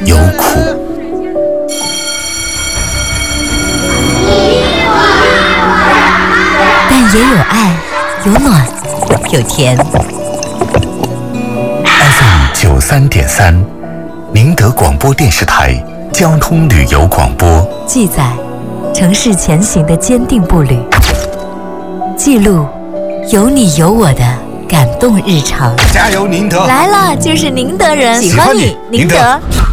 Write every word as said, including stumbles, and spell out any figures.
有苦。 但也有爱，有暖，有甜。 F M 九三点三，宁德广播电视台交通旅游广播， 记载城市前行的坚定步履，记录有你有我的感动日常。 加油宁德！ 来了就是宁德人， 喜欢你， 宁德。